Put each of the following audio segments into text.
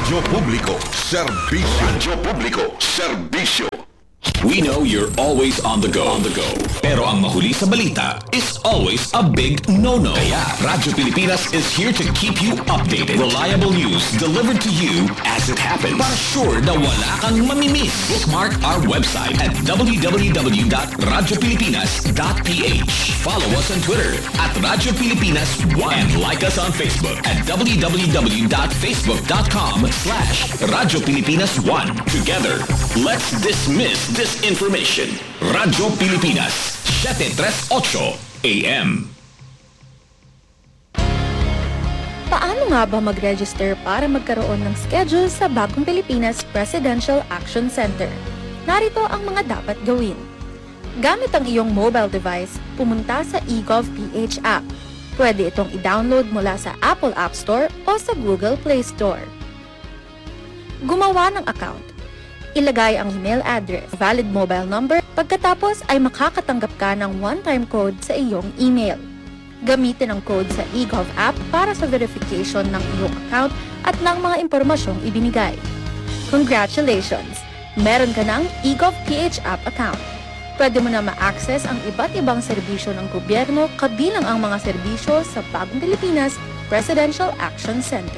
Radyo Publiko, serbisyo. Radyo Publiko, serbisyo. We know you're always on the go. Pero ang mahuli sa balita is always a big no-no. Kaya Radyo Pilipinas is here to keep you updated. Reliable news delivered to you as it happens. Para sure na wala kang mamimiss. Bookmark our website at www.radiopilipinas.ph. Follow us on Twitter at Radyo Pilipinas 1 and like us on Facebook at www.facebook.com/Radyo Pilipinas 1. Together, let's dismiss disinformation. Radyo Pilipinas, 738 AM. Paano nga ba mag-register para magkaroon ng schedule sa Bagong Pilipinas Presidential Action Center? Narito ang mga dapat gawin. Gamit ang iyong mobile device, pumunta sa eGovPH app. Pwede itong i-download mula sa Apple App Store o sa Google Play Store. Gumawa ng account. Ilagay ang email address, valid mobile number, pagkatapos ay makakatanggap ka ng one-time code sa iyong email. Gamitin ang code sa eGov app para sa verification ng iyong account at ng mga impormasyong ibinigay. Congratulations! Meron ka ng eGovPH app account. Pwede mo na ma-access ang iba't ibang serbisyo ng gobyerno kabilang ang mga serbisyo sa Bagong Pilipinas Presidential Action Center.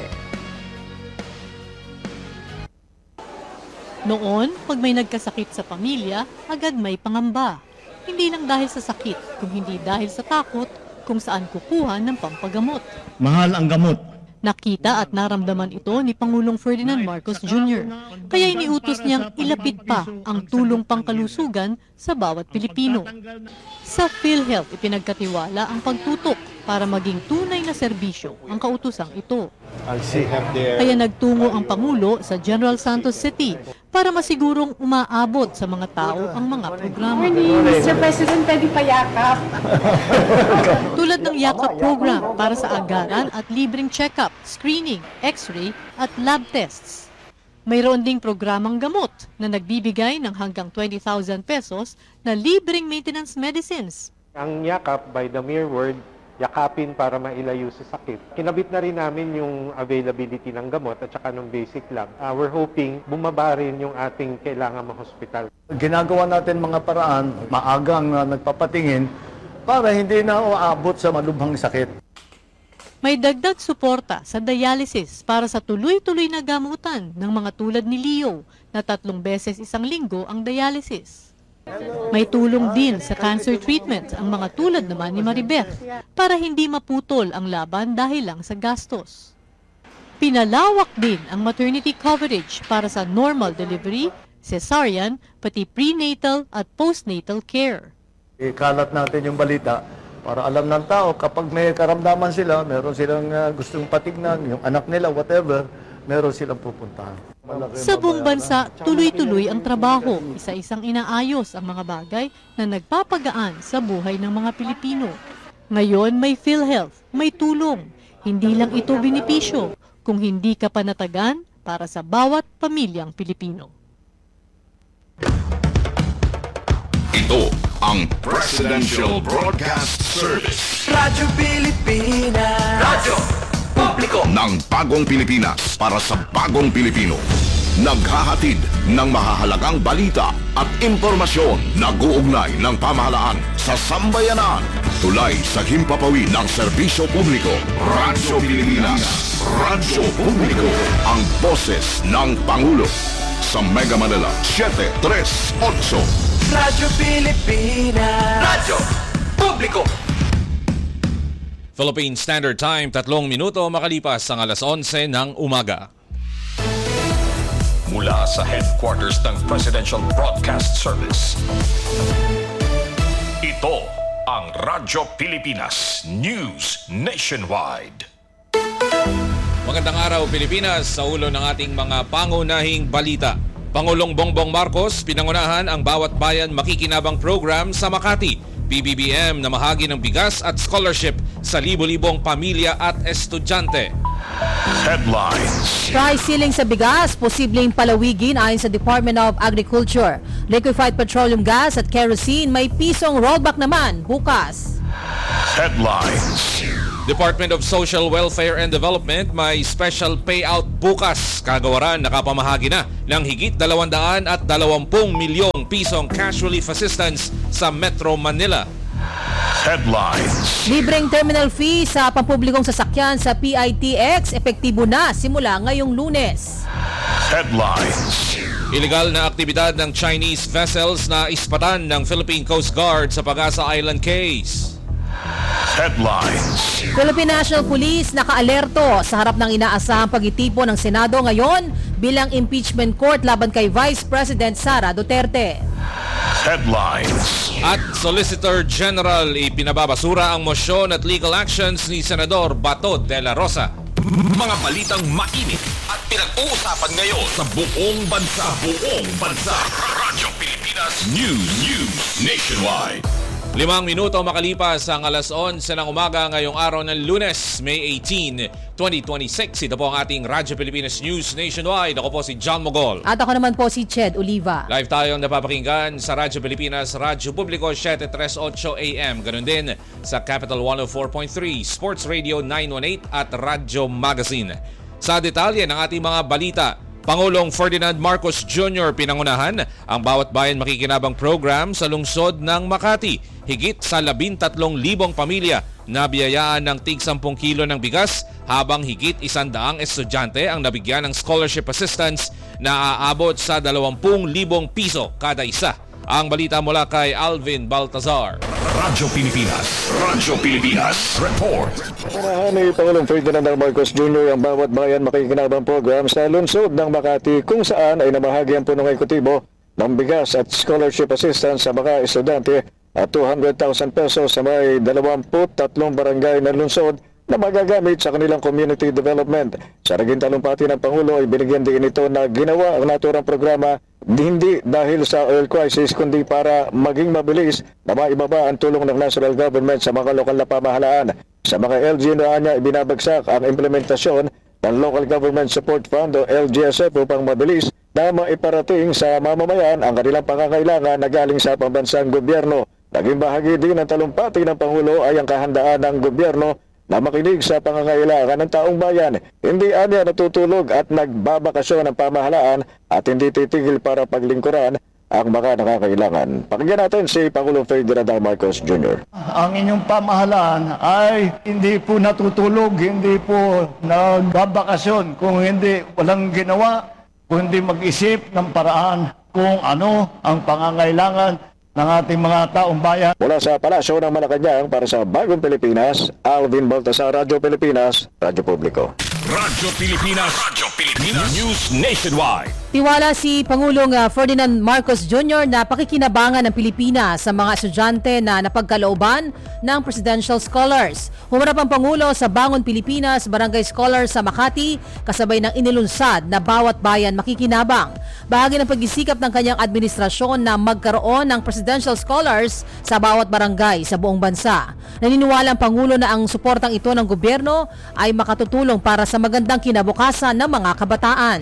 Noon, pag may nagkasakit sa pamilya, agad may pangamba. Hindi lang dahil sa sakit, kung hindi dahil sa takot kung saan kukuha ng pampagamot. Mahal ang gamot. Nakita at naramdaman ito ni Pangulong Ferdinand Marcos Jr. Kaya iniutos niyang ilapit pa ang tulong pangkalusugan sa bawat Pilipino. Sa PhilHealth, ipinagkatiwala ang pagtutok para maging tunay na serbisyo ang kautosang ito. Kaya nagtungo ang Pangulo sa General Santos City para masigurong umaabot sa mga tao ang mga programa. Mr. President, pwede payakap. Tulad ng Yakap program para sa agaran at libreng check-up, screening, x-ray at lab tests. Mayroon ding programang gamot na nagbibigay ng hanggang 20,000 pesos na libreng maintenance medicines. Ang Yakap, by the mere word, yakapin para mailayo sa sakit. Kinabit na rin namin yung availability ng gamot at saka ng basic lab. We're hoping bumaba rin yung ating kailangan ma-hospital. Ginagawa natin mga paraan, maagang nagpapatingin para hindi na uabot sa malubhang sakit. May dagdag suporta sa dialysis para sa tuloy-tuloy na gamutan ng mga tulad ni Leo na 3 beses isang linggo ang dialysis. May tulong din sa cancer treatment ang mga tulad naman ni Maribeth para hindi maputol ang laban dahil lang sa gastos. Pinalawak din ang maternity coverage para sa normal delivery, cesarean, pati prenatal at postnatal care. Ikalat natin yung balita para alam ng tao kapag may karamdaman sila, meron silang gustong patignan, yung anak nila, whatever, meron silang pupuntahan. Sa buong bansa, tuloy-tuloy ang trabaho. Isa-isang inaayos ang mga bagay na nagpapagaan sa buhay ng mga Pilipino. Ngayon may PhilHealth, may tulong. Hindi lang ito benepisyo, kung hindi ka panatagan para sa bawat pamilyang Pilipino. Ito ang Presidential Broadcast Service. Radyo Pilipinas. Radyo Publiko ng Bagong Pilipinas para sa Bagong Pilipino. Naghahatid ng mahahalagang balita at impormasyon na guugnay ng pamahalaan sa sambayanan. Tulay sa himpapawid ng serbisyo publiko. Radyo Pilipinas. Radyo Publiko. Ang boses ng Pangulo. Sa Mega Manila, 738. Radyo Pilipinas. Radyo Publiko. Philippine Standard Time, 3 minuto makalipas ang alas 11 ng umaga. Mula sa headquarters ng Presidential Broadcast Service. Ito ang Radyo Pilipinas News Nationwide. Magandang araw Pilipinas, sa ulo ng ating mga pangunahing balita. Pangulong Bongbong Marcos pinangunahan ang Bawat Bayan Makikinabang Program sa Makati. PBBM na mahagi ng bigas at scholarship sa libo-libong pamilya at estudyante. Headlines. Price ceiling sa bigas, posibleng palawigin ayon sa Department of Agriculture. Liquefied petroleum gas at kerosene may pisong rollback naman bukas. Headlines. Department of Social Welfare and Development may special payout bukas. Kagawaran nakapamahagi na ng higit 220 milyong pisong cash relief assistance sa Metro Manila. Headlines. Libreng terminal fee sa pampublikong sasakyan sa PITX epektibo na simula ngayong Lunes. Headlines. Illegal na aktibidad ng Chinese vessels na ispatan ng Philippine Coast Guard sa Pag-asa Island case. Headlines. Philippine National Police nakaalerto sa harap ng inaasahang pagtitipon ng Senado ngayon bilang impeachment court laban kay Vice President Sara Duterte. Headlines. At Solicitor General ipinababasura ang mosyon at legal actions ni Senador Bato de la Rosa. Mga balitang mainit at pinag-uusapan ngayon sa buong bansa. Radyo Pilipinas News Nationwide. 5 minuto makalipas ang alas 11 ng umaga ngayong araw ng Lunes, May 18, 2026. Ito po ang ating Radyo Pilipinas News Nationwide. Ako po si John Mogol. At ako naman po si Ched Oliva. Live tayong napapakinggan sa Radyo Pilipinas, Radyo Publiko 738 AM. Ganun din sa Capital 104.3, Sports Radio 918 at Radyo Magazine. Sa detalye ng ating mga balita, Pangulong Ferdinand Marcos Jr. pinangunahan ang Bawat Bayan Makikinabang program sa lungsod ng Makati. Higit sa 13,000 pamilya na biyayaan ng tig 10 kilo ng bigas habang higit 100 estudyante ang nabigyan ng scholarship assistance na aabot sa 20,000 piso kada isa. Ang balita mula kay Alvin Baltazar. Radyo Pilipinas Report. Panahan ni Pangulong Ferdinand Marcos Jr. ang Bawat Bayan Makikinabang program sa lungsod ng Makati kung saan ay namahagi ang punong ekutibo ng bigas at scholarship assistance sa mga estudyante at 200,000 pesos sa may 23 barangay ng lungsod na magagamit sa kanilang community development. Sa naging talumpati ng Pangulo ay binigyan din ito na ginawa ang naturang programa hindi dahil sa oil crisis kundi para maging mabilis na maibaba ang tulong ng national government sa mga lokal na pamahalaan. Sa mga LGU na ibinabagsak ang implementasyon ng Local Government Support Fund o LGSF upang mabilis na maiparating sa mamamayan ang kanilang pangangailangan na galing sa pambansang gobyerno. Naging bahagi din ng talumpati ng Pangulo ay ang kahandaan ng gobyerno na makinig sa pangangailangan ng taong bayan. Hindi anya natutulog at nagbabakasyon ng pamahalaan at hindi titigil para paglingkuran ang mga nakakailangan. Pakinggan natin si Pangulong Ferdinand Marcos Jr. Ang inyong pamahalaan ay hindi po natutulog, hindi po nagbabakasyon kung hindi walang ginawa, kung hindi mag-isip ng paraan kung ano ang pangangailangan ng ating mga taong bayan. Mula sa Palasyo ng Malacanang para sa Bagong Pilipinas, Alvin Baltazar, Radyo Pilipinas, Radyo Publiko. Radyo Pilipinas News Nationwide. Tiwala si Pangulong Ferdinand Marcos Jr. na pakikinabangan ng Pilipinas sa mga estudyante na napagkalooban ng Presidential Scholars. Humarap ang Pangulo sa Bangon Pilipinas Barangay Scholars sa Makati kasabay ng inilunsad na Bawat Bayan Makikinabang. Bahagi ng pagsisikap ng kanyang administrasyon na magkaroon ng Presidential Scholars sa bawat barangay sa buong bansa. Naniniwala ang Pangulo na ang suportang ito ng gobyerno ay makatutulong para sa magandang kinabukasan ng mga kabataan.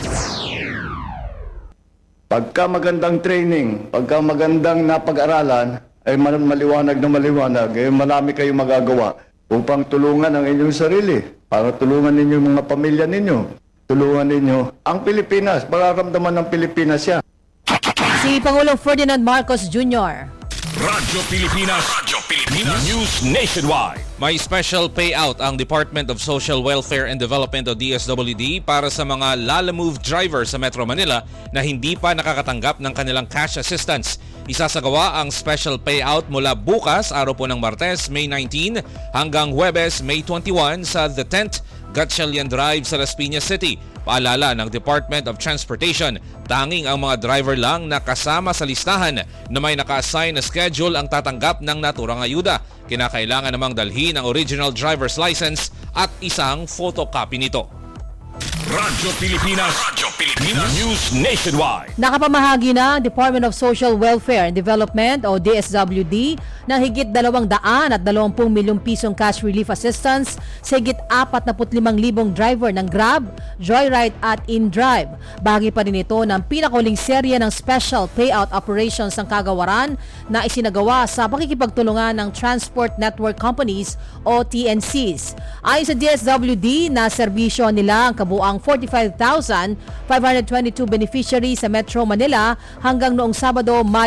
Pagka magandang training, pagka magandang napag-aralan, ay maliwanag na maliwanag, ay marami kayong magagawa upang tulungan ang inyong sarili, para tulungan ninyo yung mga pamilya ninyo, tulungan ninyo ang Pilipinas, mararamdaman ng Pilipinas yan. Si Pangulong Ferdinand Marcos Jr. Radyo Pilipinas News Nationwide. May special payout ang Department of Social Welfare and Development o DSWD para sa mga lalamove driver sa Metro Manila na hindi pa nakakatanggap ng kanilang cash assistance. Isasagawa ang special payout mula bukas, araw po ng Martes, May 19 hanggang Huwebes, May 21 sa The Tent, Gatchalian Drive sa Las Piñas City. Paalala ng Department of Transportation, tanging ang mga driver lang na kasama sa listahan na may naka-assign na schedule ang tatanggap ng naturang ayuda. Kinakailangan namang dalhin ang original driver's license at isang photocopy nito. Radyo Pilipinas. Radyo Pilipinas. News Nationwide. Nakapamahagi na ang Department of Social Welfare and Development o DSWD ng higit 220 milyong pisong cash relief assistance sa higit 45,000 driver ng Grab, Joyride at InDrive. Bahagi pa rin ito ng pinakahuling serye ng Special Payout Operations ng Kagawaran na isinagawa sa pakikipagtulungan ng Transport Network Companies o TNCs. Ayon sa DSWD, na serbisyo nila ang kabuang 45,522 beneficiaries sa Metro Manila hanggang noong Sabado, May